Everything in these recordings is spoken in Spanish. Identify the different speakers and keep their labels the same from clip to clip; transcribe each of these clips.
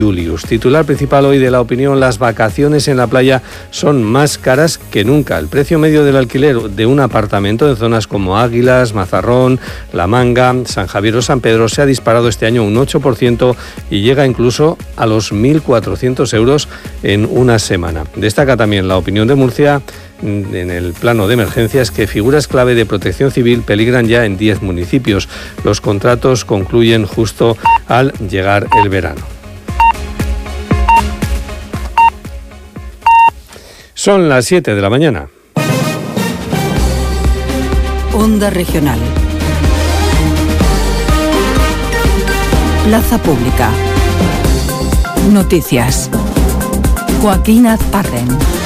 Speaker 1: Julius, titular principal hoy de La Opinión: las vacaciones en la playa son más caras que nunca. El precio medio del alquiler de un apartamento en zonas como Águilas, Mazarrón, La Manga, San Javier o San Pedro se ha disparado este año un 8% y llega incluso a los 1.400 euros en una semana. Destaca también La Opinión de Murcia, en el plano de emergencias, que figuras clave de protección civil peligran ya en 10 municipios. Los contratos concluyen justo al llegar el verano. Son las 7 de la mañana.
Speaker 2: Onda Regional. Plaza Pública. Noticias. Joaquín Azparren.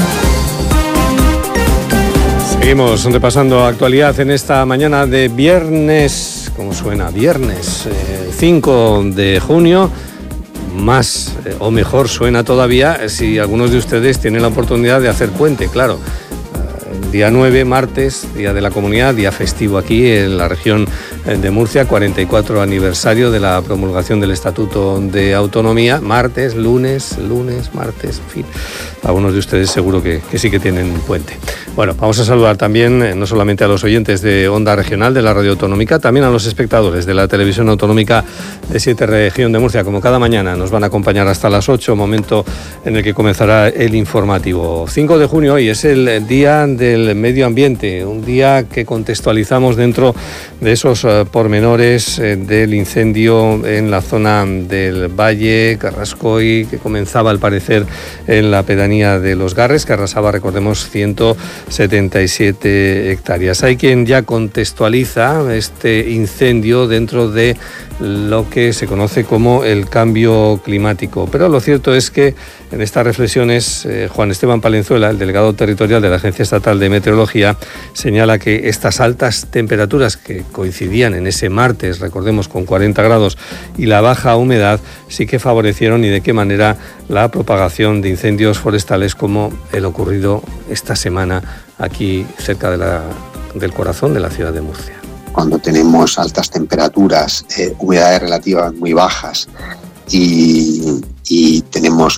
Speaker 1: Seguimos repasando actualidad en esta mañana de viernes, ¿cómo suena? Viernes 5 de junio. Más o mejor suena todavía si algunos de ustedes tienen la oportunidad de hacer puente, claro. Día 9, martes, Día de la Comunidad, día festivo aquí en la región de Murcia, 44 aniversario de la promulgación del Estatuto de Autonomía, martes, lunes, martes, en fin. Algunos de ustedes seguro que sí que tienen puente. Bueno, vamos a saludar también no solamente a los oyentes de Onda Regional, de la Radio Autonómica, también a los espectadores de la Televisión Autonómica de 7 Región de Murcia. Como cada mañana nos van a acompañar hasta las 8, momento en el que comenzará el informativo. 5 de junio hoy es el Día del Medio Ambiente, un día que contextualizamos dentro de esos pormenores del incendio en la zona del Valle, Carrascoy, que comenzaba al parecer en la pedanía de Los Garres, que arrasaba, recordemos, 177 hectáreas. Hay quien ya contextualiza este incendio dentro de lo que se conoce como el cambio climático, pero lo cierto es que en estas reflexiones Juan Esteban Palenzuela, el delegado territorial de la Agencia Estatal de Meteorología, señala que estas altas temperaturas que coincidían en ese martes, recordemos, con 40 grados, y la baja humedad sí que favorecieron, y de qué manera, la propagación de incendios forestales como el ocurrido esta semana aquí cerca del corazón de la ciudad de Murcia.
Speaker 3: Cuando tenemos altas temperaturas, humedades relativas muy bajas y tenemos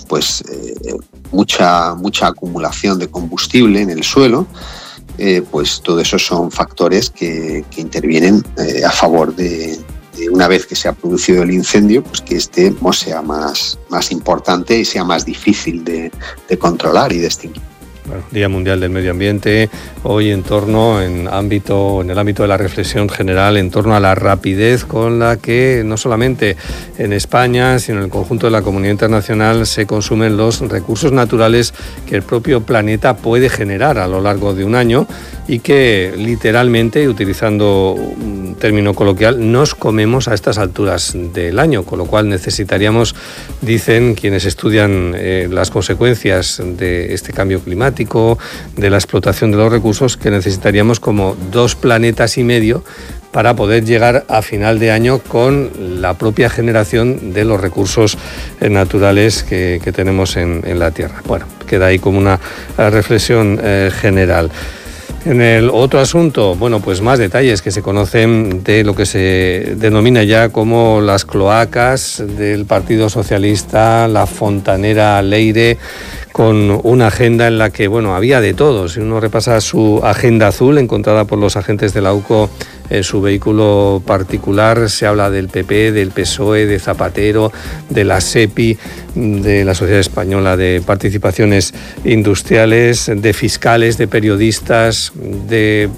Speaker 3: mucha acumulación de combustible en el suelo, pues todo eso son factores que intervienen a favor de una vez que se ha producido el incendio, pues que este sea más importante y sea más difícil de controlar y de extinguir.
Speaker 1: Bueno, Día Mundial del Medio Ambiente, hoy en el ámbito de la reflexión general en torno a la rapidez con la que no solamente en España, sino en el conjunto de la comunidad internacional se consumen los recursos naturales que el propio planeta puede generar a lo largo de un año y que literalmente, utilizando un término coloquial, nos comemos a estas alturas del año, con lo cual necesitaríamos, dicen quienes estudian las consecuencias de este cambio climático, de la explotación de los recursos, que necesitaríamos como 2 planetas y medio para poder llegar a final de año con la propia generación de los recursos naturales que tenemos en la Tierra. Bueno, queda ahí como una reflexión general. En el otro asunto, bueno, pues más detalles que se conocen de lo que se denomina ya como las cloacas del Partido Socialista, la Fontanera Leire, con una agenda en la que, bueno, había de todo. Si uno repasa su agenda azul, encontrada por los agentes de la UCO en su vehículo particular, se habla del PP, del PSOE, de Zapatero, de la SEPI, de la Sociedad Española de Participaciones Industriales, de fiscales, de periodistas, de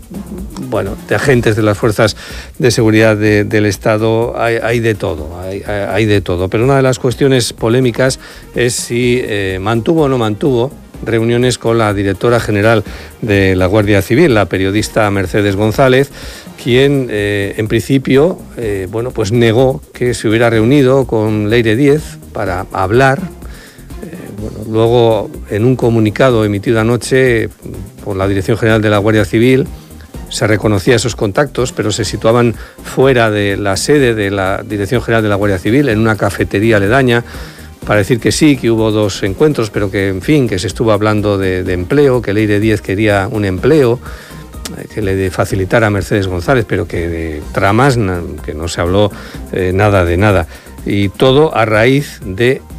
Speaker 1: agentes de las fuerzas de seguridad del Estado. Hay de todo, hay de todo. Pero una de las cuestiones polémicas es si mantuvo o no mantuvo reuniones con la directora general de la Guardia Civil, la periodista Mercedes González, quien en principio pues negó que se hubiera reunido con Leire Díez para hablar. Luego, en un comunicado emitido anoche por la Dirección General de la Guardia Civil, se reconocía esos contactos, pero se situaban fuera de la sede de la Dirección General de la Guardia Civil, en una cafetería aledaña, para decir que sí, que hubo 2 encuentros, pero que, en fin, que se estuvo hablando de empleo, que Leire Díez quería un empleo, que le facilitara a Mercedes González, pero que de tramas, que no se habló nada de nada. y todo a raíz de